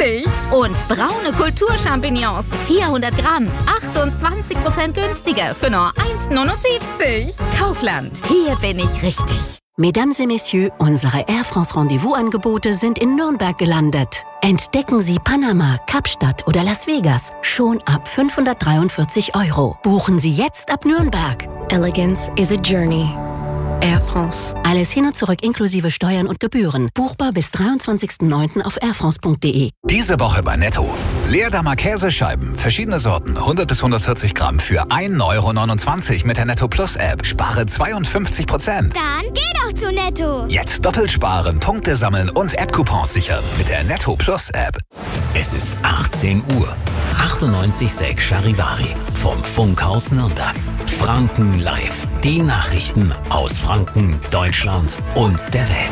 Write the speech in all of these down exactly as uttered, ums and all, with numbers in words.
neunundsiebzig. Und braune Kulturchampignons, vierhundert Gramm, achtundzwanzig Prozent günstiger für nur eins neunundsiebzig. Kaufland, hier bin ich richtig. Mesdames et Messieurs, unsere Air France Rendezvous-Angebote sind in Nürnberg gelandet. Entdecken Sie Panama, Kapstadt oder Las Vegas schon ab fünfhundertdreiundvierzig Euro. Buchen Sie jetzt ab Nürnberg. Elegance is a journey. Air France. Alles hin und zurück inklusive Steuern und Gebühren. Buchbar bis dreiundzwanzigsten neunten auf airfrance punkt de. Diese Woche bei Netto. Leerdammer Käsescheiben, verschiedene Sorten, hundert bis hundertvierzig Gramm für ein Euro neunundzwanzig mit der Netto Plus App. Spare zweiundfünfzig Prozent. Dann geh doch zu Netto. Jetzt doppelt sparen, Punkte sammeln und App-Coupons sichern mit der Netto Plus App. Es ist achtzehn Uhr. achtundneunzig Komma sechs Charivari vom Funkhaus Nürnberg. Franken live. Die Nachrichten aus Franken, Deutschland und der Welt.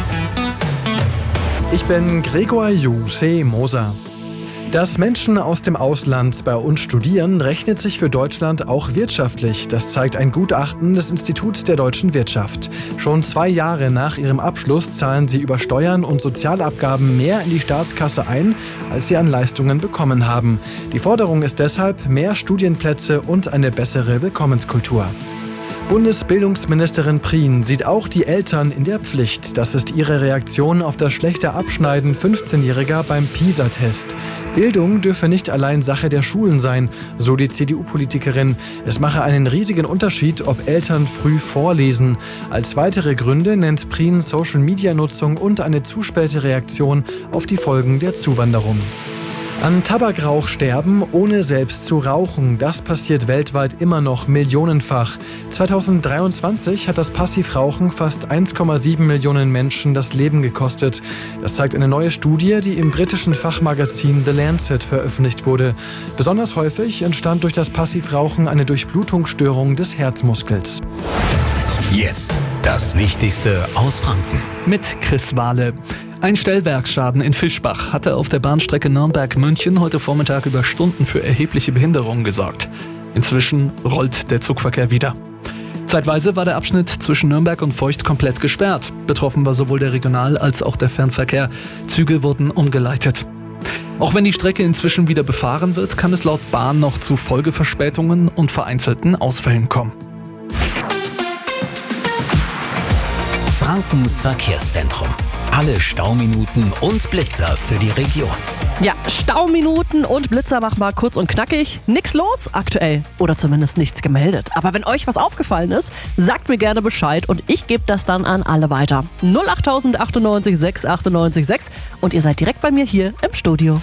Ich bin Gregor Juse Moser. Dass Menschen aus dem Ausland bei uns studieren, rechnet sich für Deutschland auch wirtschaftlich. Das zeigt ein Gutachten des Instituts der deutschen Wirtschaft. Schon zwei Jahre nach ihrem Abschluss zahlen sie über Steuern und Sozialabgaben mehr in die Staatskasse ein, als sie an Leistungen bekommen haben. Die Forderung ist deshalb mehr Studienplätze und eine bessere Willkommenskultur. Bundesbildungsministerin Prien sieht auch die Eltern in der Pflicht. Das ist ihre Reaktion auf das schlechte Abschneiden fünfzehnjähriger beim PISA-Test. Bildung dürfe nicht allein Sache der Schulen sein, so die C D U-Politikerin. Es mache einen riesigen Unterschied, ob Eltern früh vorlesen. Als weitere Gründe nennt Prien Social-Media-Nutzung und eine zu späte Reaktion auf die Folgen der Zuwanderung. An Tabakrauch sterben, ohne selbst zu rauchen. Das passiert weltweit immer noch millionenfach. zweitausenddreiundzwanzig hat das Passivrauchen fast eins Komma sieben Millionen Menschen das Leben gekostet. Das zeigt eine neue Studie, die im britischen Fachmagazin The Lancet veröffentlicht wurde. Besonders häufig entstand durch das Passivrauchen eine Durchblutungsstörung des Herzmuskels. Jetzt das Wichtigste aus Franken. Mit Chris Wahle. Ein Stellwerksschaden in Fischbach hatte auf der Bahnstrecke Nürnberg-München heute Vormittag über Stunden für erhebliche Behinderungen gesorgt. Inzwischen rollt der Zugverkehr wieder. Zeitweise war der Abschnitt zwischen Nürnberg und Feucht komplett gesperrt. Betroffen war sowohl der Regional- als auch der Fernverkehr. Züge wurden umgeleitet. Auch wenn die Strecke inzwischen wieder befahren wird, kann es laut Bahn noch zu Folgeverspätungen und vereinzelten Ausfällen kommen. Frankens Verkehrszentrum. Alle Stauminuten und Blitzer für die Region. Ja, Stauminuten und Blitzer machen wir kurz und knackig. Nix los aktuell oder zumindest nichts gemeldet. Aber wenn euch was aufgefallen ist, sagt mir gerne Bescheid und ich gebe das dann an alle weiter. null acht achtundneunzig sechs achtundneunzig sechs und ihr seid direkt bei mir hier im Studio.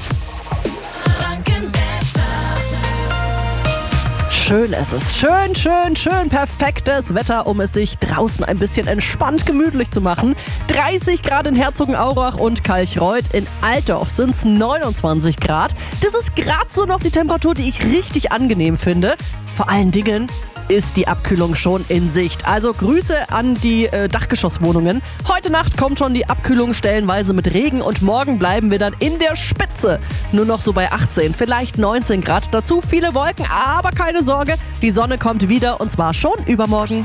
Schön ist es. Schön, schön, schön perfektes Wetter, um es sich draußen ein bisschen entspannt gemütlich zu machen. dreißig Grad in Herzogenaurach und Kalchreuth. In Altdorf sind es neunundzwanzig Grad. Das ist gerade so noch die Temperatur, die ich richtig angenehm finde. Vor allen Dingen ist die Abkühlung schon in Sicht. Also Grüße an die äh, Dachgeschosswohnungen. Heute Nacht kommt schon die Abkühlung stellenweise mit Regen und morgen bleiben wir dann in der Spitze. Nur noch so bei achtzehn, vielleicht neunzehn Grad. Dazu viele Wolken, aber keine Sorge, die Sonne kommt wieder und zwar schon übermorgen.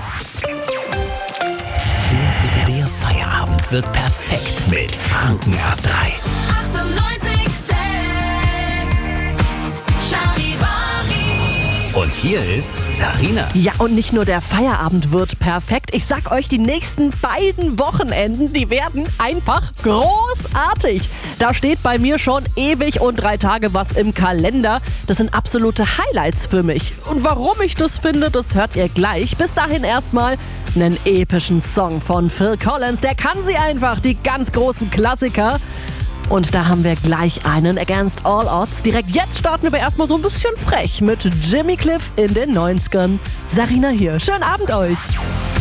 Der, der Feierabend wird perfekt mit Franken ab drei. Und hier ist Sarina. Ja, und nicht nur der Feierabend wird perfekt. Ich sag euch, die nächsten beiden Wochenenden, die werden einfach großartig. Da steht bei mir schon ewig und drei Tage was im Kalender. Das sind absolute Highlights für mich. Und warum ich das finde, das hört ihr gleich. Bis dahin erstmal einen epischen Song von Phil Collins. Der kann sie einfach, die ganz großen Klassiker. Und da haben wir gleich einen Against All Odds. Direkt jetzt starten wir aber erstmal so ein bisschen frech mit Jimmy Cliff in den neunzigern. Sarina hier. Schönen Abend euch.